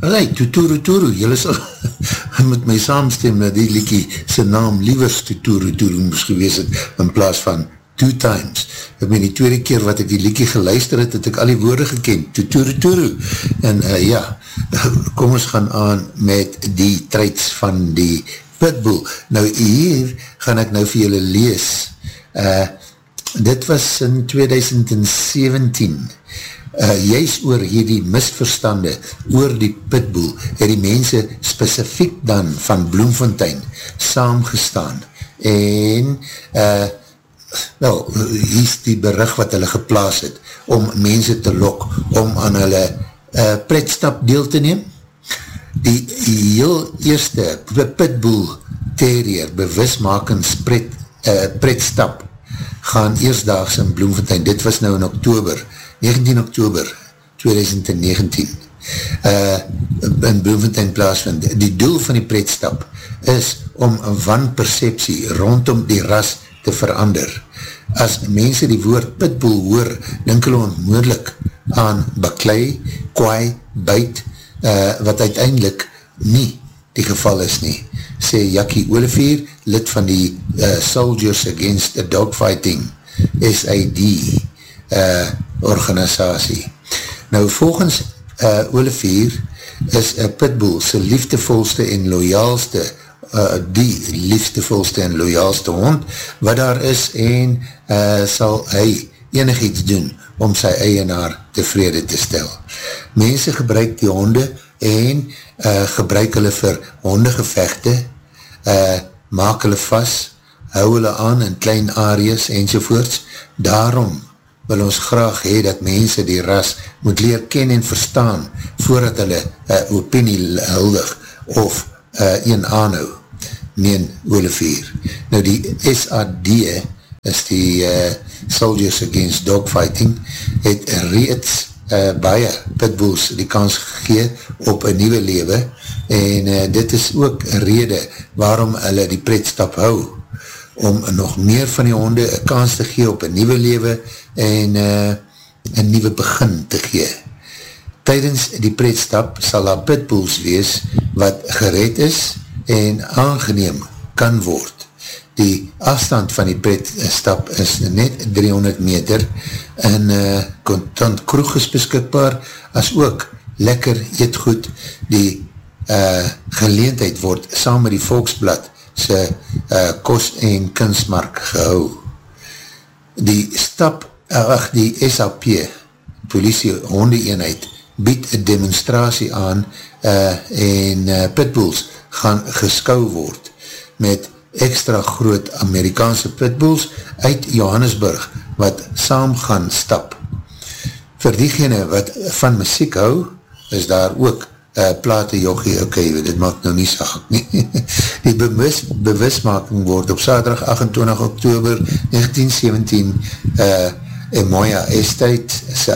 Allee, Tuturu Turu, jylle sal met my saamstem dat die liekie sy naam liewers Tuturu Turu moes gewees het, in plaas van Two Times. Ek meen die tweede keer wat ek die liekie geluister het, het ek al die woorde gekend, Tuturu Turu. En ja, kom ons gaan aan met die traits van die Pitbull. Nou hier gaan ek nou vir julle lees. Dit was in 2017. Juist oor hierdie misverstande oor die Pitbull het die mense spesifiek dan van Bloemfontein saamgestaan en wel, hier is die berig wat hulle geplaas het om mense te lok om aan hulle pretstap deel te neem. Die heel eerste Pitbull Terrier bewusmakings pretstap gaan eersdaags in Bloemfontein, dit was nou in oktober 19 oktober 2019 in Bloemfontein plaasvind. Die doel van die pretstap is om wanperceptie rondom die ras te verander. As mense die woord Pitbull hoor, dink hulle onmiddellik aan baklei, kwaai, byt, wat uiteindelik nie die geval is nie, sê Jackie Olivier, lid van die Soldiers Against Dogfighting, SAD, organisatie. Nou volgens Olivier is Pitbull sy liefdevolste en loyaalste die liefdevolste en loyaalste hond wat daar is en sal hy enig iets doen om sy eienaar tevrede te stel. Mense gebruik die honde en gebruik hulle vir hondegevechte, maak hulle vast, hou hulle aan in klein areas enzovoorts. Daarom wil ons graag hee dat mense die ras moet leer ken en verstaan voordat hulle opinie huldig of een aanhou, meen Olivier. Nou die SAD is die Soldiers Against Dogfighting, het reeds baie pitbulls die kans gegee op een nieuwe lewe en dit is ook een rede waarom hulle die pretstap hou, om nog meer van die honde een kans te gee op een nieuwe lewe en een nieuwe begin te gee. Tydens die pretstap sal daar pitbulls wees wat gered is en aangeneem kan word. Die afstand van die pretstap is net 300 meter en kontant kroeg is beskikbaar, as ook lekker eetgoed. Die geleentheid word saam met die Volksblad sy kos- en kunstmark gehou. Die SAP, polisie hondeeenheid, bied een demonstratie aan en pitbulls gaan geskou word met extra groot Amerikaanse pitbulls uit Johannesburg wat saam gaan stap. Vir diegene wat van muziek hou, is daar ook plate jochie, dit maak nou nie saak nie. Die bewusmaking word op Saterdag 28 oktober 1917 Moya Estate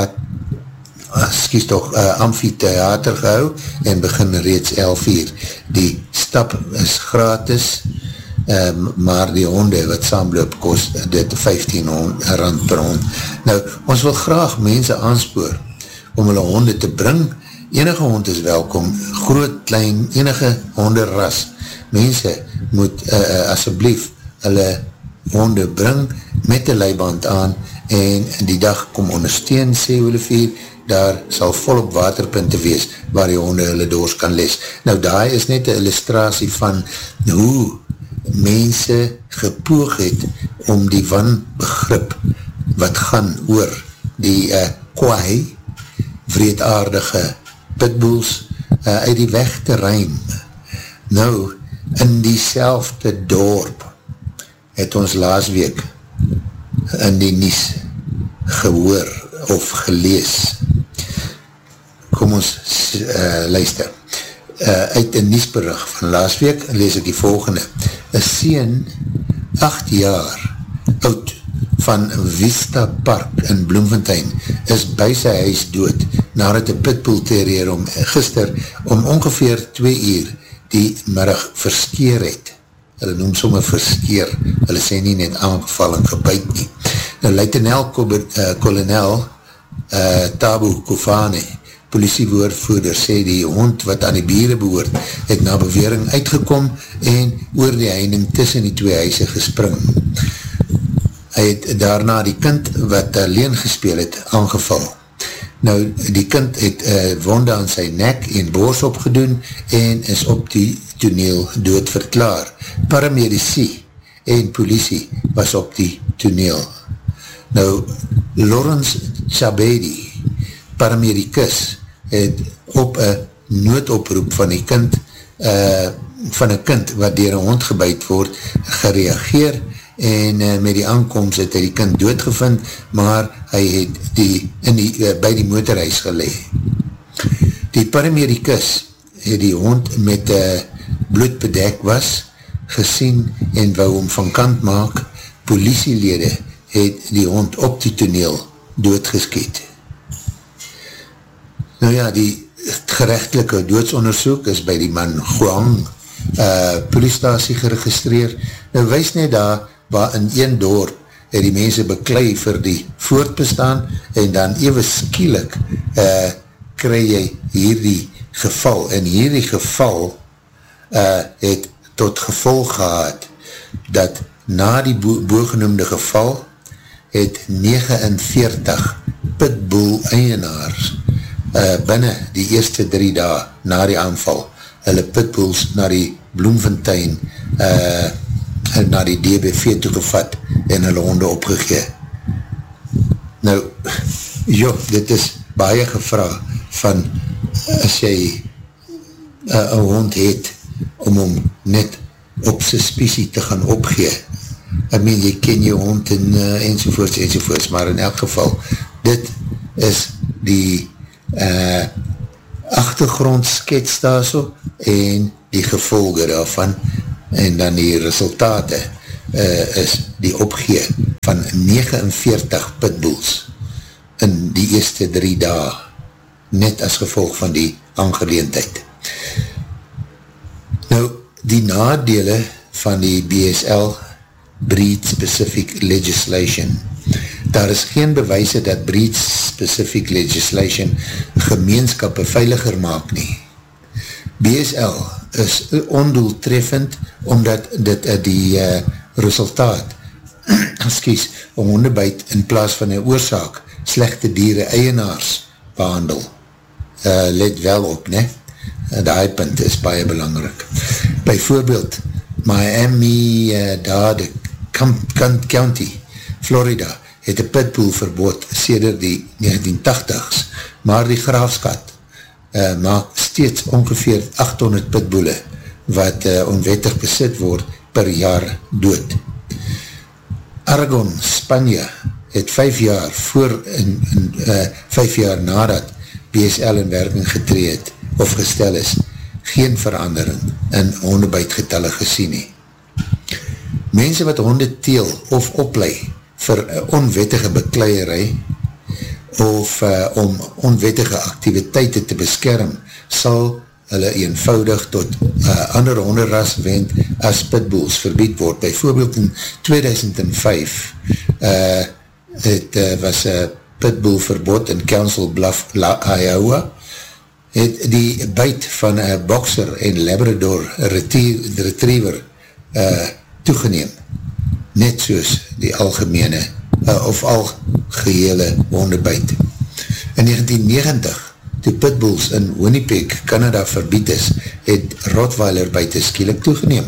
amfitheater gehou en begin reeds 11:00. Die stap is gratis, maar die honde wat saamloop kost dit R15 per hond. Nou, ons wil graag mense aanspoor om hulle honde te bring. Enige hond is welkom, groot, klein, enige honderras. Mense moet asseblief hulle honde bring met die leiband aan en die dag kom ondersteun, sê Olivier, daar sal volop waterpunte wees waar die honde hulle doors kan les. Nou, daai is net 'n illustrasie van hoe mense gepoog het om die wanbegrip wat gaan oor die kwaai, wreedaardige pitbulls uit die weg te ruim. Nou, in diezelfde dorp het ons laasweek in die nuus gehoor of gelees. Kom ons luister. Uit een nuusberig van laasweek lees ek die volgende. Een seun, 8 jaar oud, van Vista Park in Bloemfontein is by sy huis dood nadat die pitbull terrier gister om ongeveer 2 uur die middag verskeer het. Hulle noem somme verskeer, hulle sê nie net aangeval en gebyt nie. Nou, Luitenant-kolonel Tabu Kufane Polisiewoordvoerder sê die hond wat aan die bure behoort, het na bewering uitgekom en oor die heining tussen die twee huise gespring. Hy het daarna die kind wat alleen gespeel het, aangeval. Nou, die kind het wonde aan sy nek en bors opgedoen en is op die toneel dood verklaar. Paramedici en polisie was op die toneel. Nou, Lawrence Chabedi, paramedicus, het op een noodoproep van die kind, van een kind wat deur een hond gebyt word, gereageer en met die aankomst het hy die kind doodgevind, maar hy het by die motorhuis gelê. Die paramedicus het die hond met bloed bedek was, gesien en wou hom van kant maak. Polisielede het die hond op die toneel doodgeskiet. Nou ja, die gerechtelike doodsonderzoek is by die man Guang poliestasie geregistreer. Nou wys net daar, waar in een dorp het die mense beklei vir die voortbestaan en dan ewe skielik kry jy hierdie geval. En hierdie geval het tot gevolg gehad dat na die boogenoemde geval het 49 pitbull eienaars binnen die eerste 3 dae na die aanval hulle pitbulls na die Bloemfontein na die DBV toegevat en hulle honde opgegee. Nou, dit is baie gevra van as jy een hond het om hom net op suspicie te gaan opgee. Ek meen, jy ken jou hond ensovoorts, maar in elk geval, dit is die agtergrondskets daar so en die gevolge daarvan en dan die resultate is die opgee van 49 pitbulls in die eerste 3 dae net as gevolg van die aangeleentheid. Nou, die nadele van die BSL Breed Specific Legislation. Daar is geen bewyse dat Breed Specific Legislation gemeenskappe veiliger maak nie. BSL is ondoeltreffend omdat dit die resultaat een hondebyt in plaas van een oorsaak slegte diere eienaars behandel. Let wel op, ne? Die punt is baie belangrik. Byvoorbeeld, Miami-Dade County, Florida, het een pitbull verbod sedert die 1980s, maar die graafskat maak steeds ongeveer 800 pitbulle wat onwettig besit word per jaar dood. Aragon, Spanje, het 5 jaar voor 5 jaar nadat BSL in werking getree het of gestel is, geen verandering in hondebytgetalle gesien nie. Mense wat honde teel of oplei vir onwettige bekleierij of om onwettige activiteite te beskerm, sal hulle eenvoudig tot ander honderras wend as pitbulls verbied word. Byvoorbeeld in 2005 was pitbull verbod in Council Bluff, Iowa, het die byt van een boxer en Labrador retriever toegeneem, net soos die algemene of algehele hondebyt. In 1990, toe pitbulls in Winnipeg, Canada verbied is, het Rottweiler byte skielik toegeneem.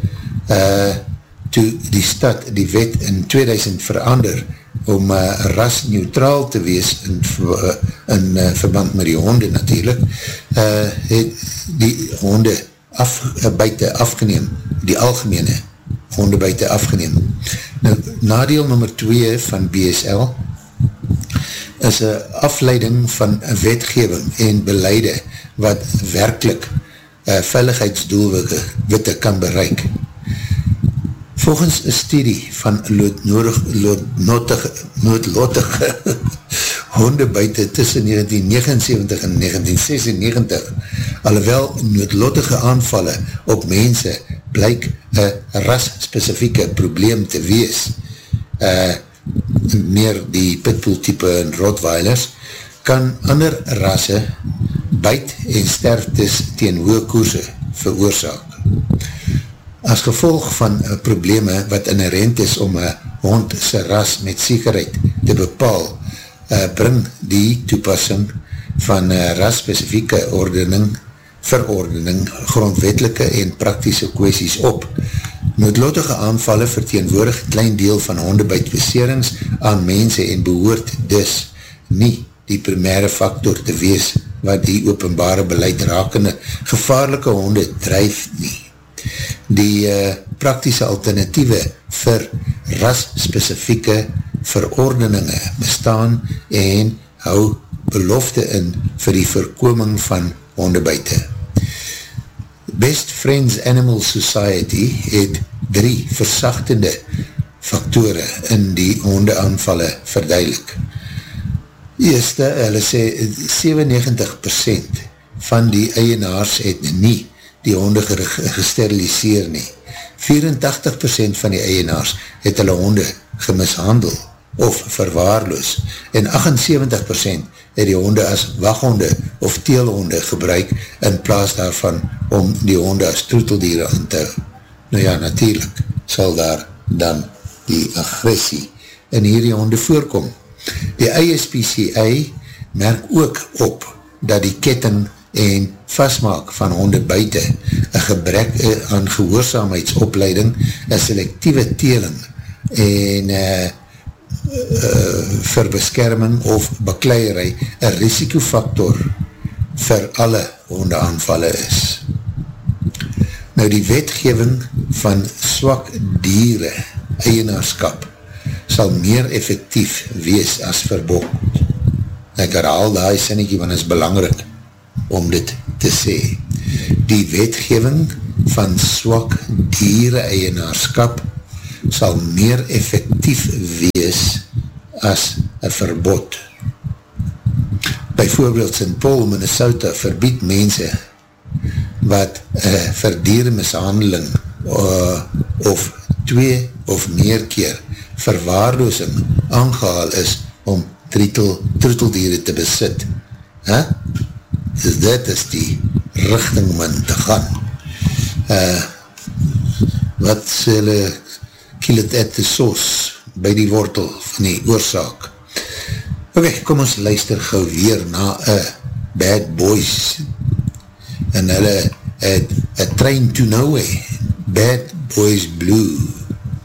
Toe die stad die wet in 2000 verander om ras neutraal te wees in verband met die honde natuurlijk, het die honde byte afgeneem, die algemene hondebyte afgeneem. Nou, nadeel nummer 2 van BSL is een afleiding van wetgeving en beleide wat werkelijk veiligheidsdoelwitte kan bereik. Volgens een studie van noodlottige hondebyte tussen 1979 en 1996, alhoewel noodlottige aanvalle op mense blyk een ras-specifieke probleem te wees, meer die pitbull type en Rottweilers, kan ander rasse byt en sterftes teen hoë koerse veroorsaak. As gevolg van probleme wat inherent is om een hond sy ras met sekerheid te bepaal, bring die toepassing van ras-specifieke verordening, grondwetlike en praktische kwesties op. Noodlottige aanvalle verteenwoordig klein deel van hondebytbeserings aan mense en behoort dus nie die primaire factor te wees wat die openbare beleid rakende gevaarlike honde dryf nie. Die praktische alternatieve vir ras-specifieke verordeninge bestaan en hou belofte in vir die voorkoming van hondebyte. Best Friends Animal Society het 3 versachtende faktore in die hondeaanvalle verduidelik. Eerste, hulle sê 97% van die eienaars het nie die honde gesteriliseer nie. 84% van die eienaars het hulle honde gemishandel of verwaarloos en 78% het die honde as waghonde of teelhonde gebruik in plaas daarvan om die honde as troeteldiere aan te hou. Nou ja, natuurlijk sal daar dan die agressie in hierdie honde voorkom. Die ISPCA merk ook op dat die ketting en vastmaak van honde buiten, een gebrek aan gehoorzaamheidsopleiding, een selectieve teeling en vir beskerming of bakleierij een risikofaktor vir alle hondeaanvalle is. Nou die wetgewing van swak diere eienaarskap sal meer effectief wees as verbod. Ek herhaal die sinnetjie, want is belangrik om dit te sê. Die wetgewing van swak diere eienaarskap sal meer effectief wees as een verbod. Byvoorbeeld St. Paul, Minnesota verbied mense wat vir dieremishandeling of 2 of meer keer verwaarloosing aangehaal is om troeteldiere te besit. Dus dit is die richting om in te gaan. Wat sê hulle kill it at the source, by die wortel van die oorsaak. Ok, kom ons luister gauw weer na Bad Boys en hulle A Train to Nowhere, Bad Boys Blue.